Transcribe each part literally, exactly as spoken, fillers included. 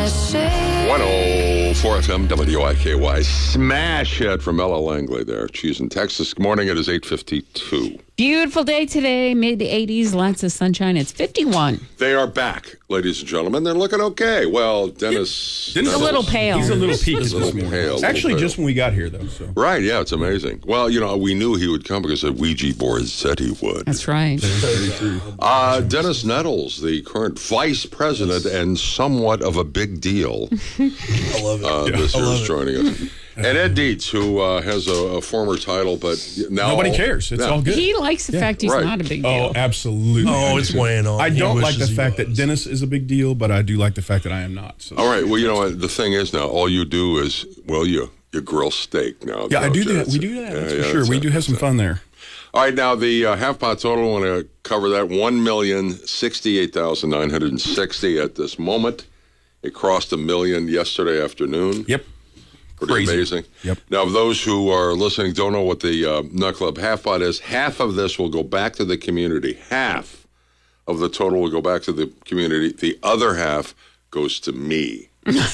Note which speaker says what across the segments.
Speaker 1: one oh four F M, W I K Y. Smash hit from Ella Langley there. She's in Texas. Good morning. It is eight fifty-two.
Speaker 2: Beautiful day today, mid eighties, lots of sunshine. It's fifty-one.
Speaker 1: They are back, ladies and gentlemen. They're looking okay. Well, Dennis...
Speaker 2: Dennis
Speaker 1: Dennis
Speaker 2: a little pale.
Speaker 3: He's a little peaked
Speaker 1: He's a
Speaker 3: this
Speaker 1: little
Speaker 3: morning.
Speaker 1: pale.
Speaker 3: Actually,
Speaker 1: little
Speaker 3: just when we got here, though. So.
Speaker 1: Right, yeah, it's amazing. Well, you know, we knew he would come because the Ouija board said he would.
Speaker 2: That's right.
Speaker 1: Uh, Dennis Nettles, the current vice president and somewhat of a big deal.
Speaker 4: I love it.
Speaker 1: Uh,
Speaker 4: Yeah.
Speaker 1: this
Speaker 4: I
Speaker 1: year
Speaker 4: love
Speaker 1: is joining us. And Ed Dietz, who uh, has a, a former title, but now...
Speaker 3: Nobody cares. It's
Speaker 1: Yeah.
Speaker 3: all good.
Speaker 2: He likes the
Speaker 3: Yeah.
Speaker 2: fact he's
Speaker 1: Right.
Speaker 2: not a big deal.
Speaker 3: Oh, absolutely.
Speaker 4: Oh,
Speaker 3: I
Speaker 4: it's
Speaker 3: do.
Speaker 4: weighing on.
Speaker 3: I
Speaker 4: He
Speaker 3: don't like the
Speaker 4: wishes he
Speaker 3: fact that
Speaker 4: was.
Speaker 3: Dennis is a big deal, but I do like the fact that I am not. So.
Speaker 1: All right, well, you know what? The thing is now, all you do is, well, you, you grill steak now.
Speaker 3: Yeah, I
Speaker 1: don't
Speaker 3: do
Speaker 1: you?
Speaker 3: that.
Speaker 1: That's
Speaker 3: We
Speaker 1: it.
Speaker 3: do that.
Speaker 1: Yeah,
Speaker 3: That's
Speaker 1: yeah,
Speaker 3: for sure.
Speaker 1: that's
Speaker 3: We
Speaker 1: it.
Speaker 3: do have some
Speaker 1: That's it.
Speaker 3: fun there.
Speaker 1: All right, now the uh, half pot total, I want to cover that, one million sixty-eight thousand nine hundred sixty at this moment. It crossed a million yesterday afternoon.
Speaker 3: Yep.
Speaker 1: Pretty
Speaker 3: Crazy.
Speaker 1: amazing.
Speaker 3: Yep.
Speaker 1: Now, if those who are listening don't know what the uh, Nut Club half pot is, half of this will go back to the community. Half of the total will go back to the community. The other half goes to me.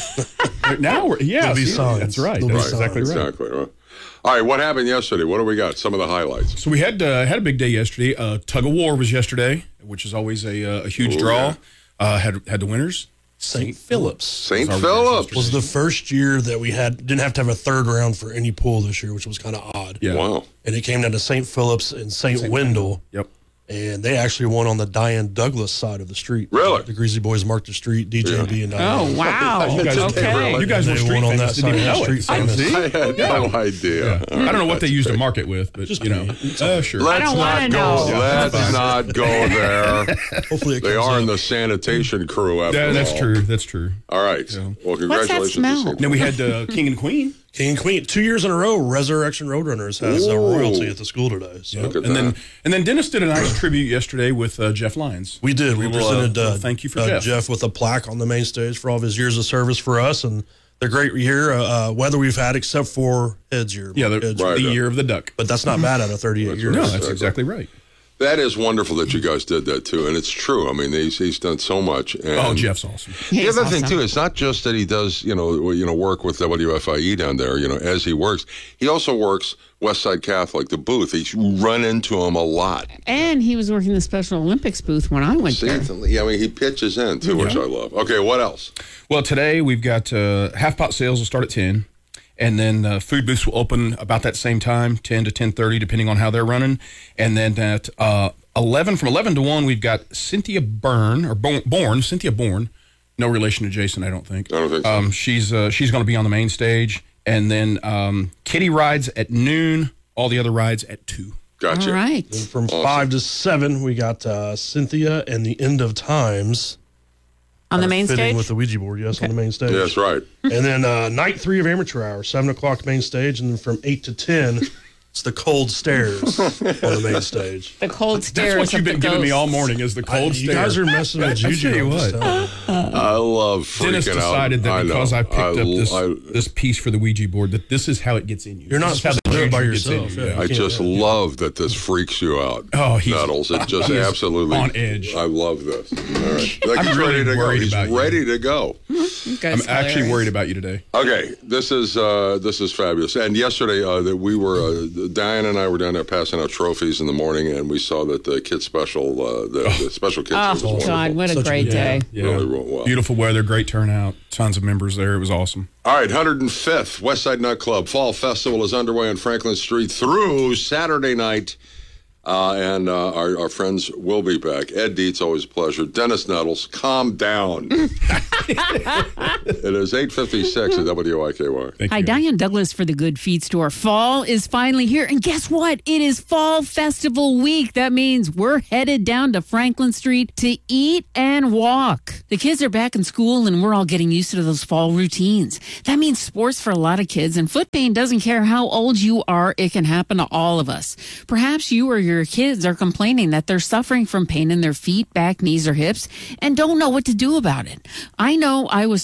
Speaker 3: Now we're, yeah,
Speaker 4: There'll be
Speaker 3: see,
Speaker 4: signs.
Speaker 3: that's right.
Speaker 4: There'll be
Speaker 3: That's exactly right.
Speaker 1: Exactly right. All right, what happened yesterday? What do we got? Some of the highlights.
Speaker 3: So we had uh, had a big day yesterday. Uh, Tug of War was yesterday, which is always a, uh, a huge
Speaker 1: Ooh,
Speaker 3: draw.
Speaker 1: yeah.
Speaker 3: Uh, had had the winners.
Speaker 4: Saint Phillips
Speaker 1: Saint
Speaker 3: Our
Speaker 1: Phillips.
Speaker 4: was the first year that we had didn't have to have a third round for any pool this year, which was kind of odd.
Speaker 3: Yeah.
Speaker 1: Wow.
Speaker 4: And it came down to Saint Phillips and Saint Wendell,
Speaker 3: Yep.
Speaker 4: and they actually won on the Diane Douglas side of the street.
Speaker 1: Really?
Speaker 4: The Greasy Boys marked the street. D J B and Diane.
Speaker 2: Oh, wow.
Speaker 3: You guys,
Speaker 2: Okay.
Speaker 3: you guys were
Speaker 4: They
Speaker 3: street
Speaker 4: won on
Speaker 3: famous,
Speaker 4: that
Speaker 3: didn't even
Speaker 4: side of
Speaker 3: know
Speaker 4: the
Speaker 3: it.
Speaker 4: street famous.
Speaker 3: See?
Speaker 1: I had no idea.
Speaker 3: Yeah.
Speaker 1: All
Speaker 3: I don't know
Speaker 1: right,
Speaker 3: what they
Speaker 1: that's
Speaker 3: use to
Speaker 1: great.
Speaker 3: market with, but
Speaker 4: Just
Speaker 3: you know,
Speaker 4: me.
Speaker 3: uh, sure.
Speaker 1: Let's
Speaker 2: don't
Speaker 1: not
Speaker 2: wanna
Speaker 1: go.
Speaker 2: know.
Speaker 1: Let's not go there.
Speaker 4: Hopefully it
Speaker 1: They
Speaker 4: comes
Speaker 1: are
Speaker 4: up.
Speaker 1: in the sanitation crew. After
Speaker 3: Yeah, that's
Speaker 1: all.
Speaker 3: true. That's true.
Speaker 1: All right. Well, congratulations. to
Speaker 2: smell?
Speaker 1: Saint
Speaker 3: Then we had uh, King and Queen.
Speaker 4: King and Queen two years in a row. Resurrection Roadrunners has a
Speaker 1: Ooh.
Speaker 4: royalty at the school today. So
Speaker 1: Look at
Speaker 3: And
Speaker 1: that.
Speaker 3: then and then Dennis did a nice tribute yesterday with uh, Jeff Lyons.
Speaker 4: we did. We
Speaker 3: Little, uh,
Speaker 4: presented uh,
Speaker 3: little thank you for
Speaker 4: uh,
Speaker 3: Jeff.
Speaker 4: Jeff with a plaque on the main stage for all of his years of service for us, and the great year uh, uh, weather we've had, except for Heads year.
Speaker 3: Yeah, the,
Speaker 4: Heads
Speaker 3: the
Speaker 1: Right.
Speaker 3: year of the duck.
Speaker 4: But that's not bad out of thirty-eight years.
Speaker 3: No, that's
Speaker 1: Exactly.
Speaker 3: exactly right.
Speaker 1: That is wonderful that you guys did that too, and it's true. I mean, he's he's done so much. And
Speaker 3: Oh, Jeff's awesome.
Speaker 1: The
Speaker 2: He's
Speaker 1: other thing
Speaker 2: awesome.
Speaker 1: too, it's not just that he does, you know, you know, work with W F I E down there. You know, as he works, he also works Westside Catholic, the booth. He's run into him a lot.
Speaker 2: And he was working the Special Olympics booth when I went
Speaker 1: See,
Speaker 2: there.
Speaker 1: yeah, I mean, he pitches in too, which I love. Okay, what else?
Speaker 3: Well, today we've got uh, half pot sales will start at ten, and then uh, food booths will open about that same time, ten to ten thirty, depending on how they're running. And then at uh, eleven, from eleven to one, we've got Cynthia Byrne or Born, Born Cynthia Bourne, no relation to Jason, I don't think.
Speaker 1: I don't think so.
Speaker 3: Um, she's uh, she's going to be on the main stage, and then um, Kitty rides at noon. All the other rides at two.
Speaker 1: Gotcha.
Speaker 2: All right.
Speaker 4: And from five to seven, we got uh, Cynthia and the End of Times
Speaker 2: On the main
Speaker 4: fitting
Speaker 2: stage?
Speaker 4: with the Ouija board. Yes, on the main stage.
Speaker 1: Yeah, that's right.
Speaker 4: And then uh, night three of amateur hour, seven o'clock main stage, and then from eight to ten, it's the cold stairs on the main stage.
Speaker 2: The cold stairs.
Speaker 3: That's what you've
Speaker 2: of
Speaker 3: been
Speaker 2: the
Speaker 3: giving me
Speaker 2: ghosts.
Speaker 3: all morning is the cold
Speaker 4: I- you
Speaker 3: stare.
Speaker 4: guys are messing with
Speaker 3: I
Speaker 4: Juju.
Speaker 3: tell you
Speaker 4: I'm just
Speaker 3: what.
Speaker 4: telling you.
Speaker 1: I love freaking
Speaker 3: Dennis decided
Speaker 1: out.
Speaker 3: that because I,
Speaker 1: know.
Speaker 3: picked up this
Speaker 1: I,
Speaker 3: this piece for the Ouija board, that this is how it gets in you.
Speaker 4: You're not
Speaker 3: This is how
Speaker 4: supposed to
Speaker 3: the
Speaker 4: do it by
Speaker 3: juju gets in
Speaker 4: yourself,
Speaker 3: you.
Speaker 4: yeah.
Speaker 1: I
Speaker 4: You can't
Speaker 1: just
Speaker 4: do that.
Speaker 1: love that this freaks you out.
Speaker 3: Oh, he's-
Speaker 1: Nettles. It just
Speaker 3: he is
Speaker 1: absolutely
Speaker 3: on edge.
Speaker 1: I love this. All right. Like
Speaker 3: I'm
Speaker 1: he's
Speaker 3: really
Speaker 1: ready to go.
Speaker 3: worried
Speaker 1: He's
Speaker 3: about you.
Speaker 1: ready to go.
Speaker 2: You guys
Speaker 3: I'm
Speaker 2: are
Speaker 3: actually
Speaker 2: hilarious.
Speaker 3: worried about you today.
Speaker 1: Okay, this is uh, this is fabulous. And yesterday, uh, that we were uh, Diane and I were down there passing out trophies in the morning, and we saw that the kids special, uh, the, the special kids was
Speaker 2: Oh,
Speaker 1: wonderful.
Speaker 2: God, what a
Speaker 4: Such a
Speaker 2: great
Speaker 4: good-
Speaker 2: day.
Speaker 3: Yeah.
Speaker 1: Really went well.
Speaker 3: Beautiful weather, great turnout, tons of members there. It was awesome.
Speaker 1: All right, one hundred fifth Westside Nut Club Fall Festival is underway on Franklin Street through Saturday night. Uh, and uh, our, our friends will be back. Ed Dietz, always a pleasure. Dennis Nettles, calm down. It is eight fifty-six at W I K Y.
Speaker 3: Thank
Speaker 2: Hi,
Speaker 3: you.
Speaker 2: Diane Douglas for the Good Feed Store. Fall is finally here. And guess what? It is Fall Festival Week. That means we're headed down to Franklin Street to eat and walk. The kids are back in school and we're all getting used to those fall routines. That means sports for a lot of kids, and foot pain doesn't care how old you are. It can happen to all of us. Perhaps you or your kids are complaining that they're suffering from pain in their feet, back, knees, or hips and don't know what to do about it. I know I was struggling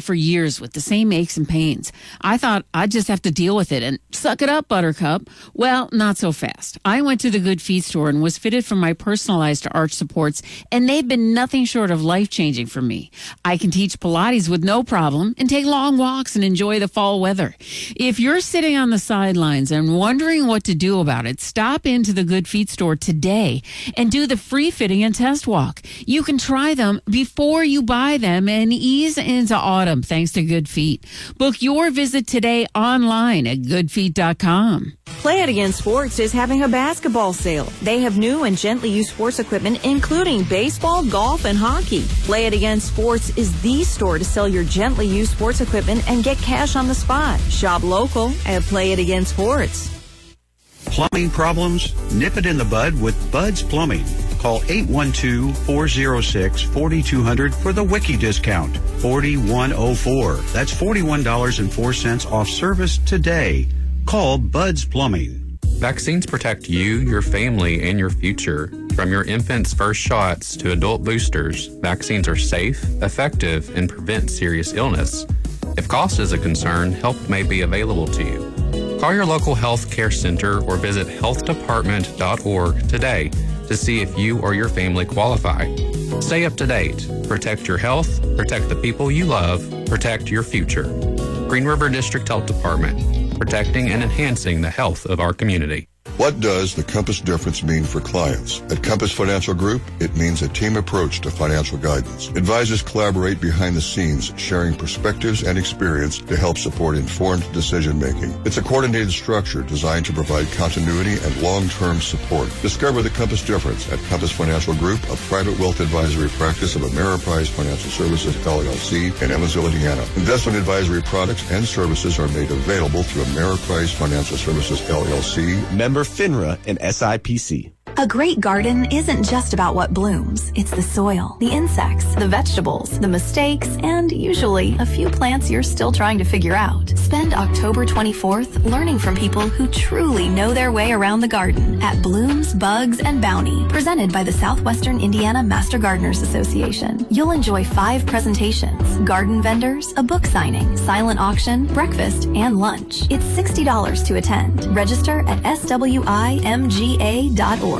Speaker 2: for years with the same aches and pains. I thought I'd just have to deal with it and suck it up, Buttercup. Well, not so fast. I went to the Good Feet store and was fitted for my personalized arch supports, and they've been nothing short of life-changing for me. I can teach Pilates with no problem and take long walks and enjoy the fall weather. If you're sitting on the sidelines and wondering what to do about it, stop into the Good Feet store today and do the free fitting and test walk. You can try them before you buy them and ease into autumn thanks to Good Feet. Book your visit today online at good feet dot com.
Speaker 5: Play It Again Sports is having a basketball sale. They have new and gently used sports equipment, including baseball, golf, and hockey. Play It Again Sports is the store to sell your gently used sports equipment and get cash on the spot. Shop local at Play It Again Sports.
Speaker 6: Plumbing problems? Nip it in the bud with Bud's Plumbing. Call eight one two, four oh six, four two zero zero for the Wiki discount. forty-one oh four. That's forty-one dollars and four cents off service today. Call Bud's Plumbing.
Speaker 7: Vaccines protect you, your family, and your future. From your infant's first shots to adult boosters, vaccines are safe, effective, and prevent serious illness. If cost is a concern, help may be available to you. Call your local health care center or visit health department dot org today to see if you or your family qualify. Stay up to date. Protect your health, protect the people you love, protect your future. Green River District Health Department, protecting and enhancing the health of our community.
Speaker 8: What does the Compass difference mean for clients? At Compass Financial Group, it means a team approach to financial guidance. Advisors collaborate behind the scenes, sharing perspectives and experience to help support informed decision-making. It's a coordinated structure designed to provide continuity and long-term support. Discover the Compass difference at Compass Financial Group, a private wealth advisory practice of Ameriprise Financial Services, L L C, in Evansville, Indiana. Investment advisory products and services are made available through Ameriprise Financial Services, L L C,
Speaker 9: member FINRA and S I P C.
Speaker 10: A great garden isn't just about what blooms. It's the soil, the insects, the vegetables, the mistakes, and usually a few plants you're still trying to figure out. Spend October twenty-fourth learning from people who truly know their way around the garden at Blooms, Bugs, and Bounty, presented by the Southwestern Indiana Master Gardeners Association. You'll enjoy five presentations, garden vendors, a book signing, silent auction, breakfast, and lunch. It's sixty dollars to attend. Register at S W I M G A dot org.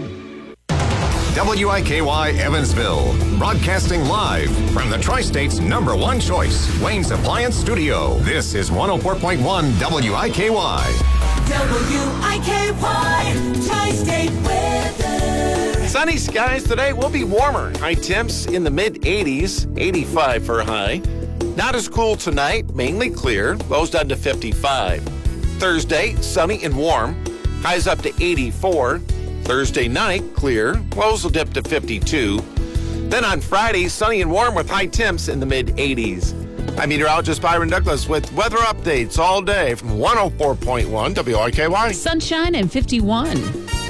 Speaker 11: W I K Y Evansville, broadcasting live from the Tri-State's number one choice, Wayne's Appliance Studio. This is one oh four point one W I K Y.
Speaker 12: W I K Y, Tri-State weather.
Speaker 13: Sunny skies today will be warmer. High temps in the mid eighties, eighty-five for a high. Not as cool tonight, mainly clear, lows down to fifty-five. Thursday, sunny and warm, highs up to eighty-four. Thursday night, clear, lows will dip to fifty-two. Then on Friday, sunny and warm with high temps in the mid eighties. I'm meteorologist Byron Douglas with weather updates all day from one oh four point one W I K Y.
Speaker 2: Sunshine and fifty-one.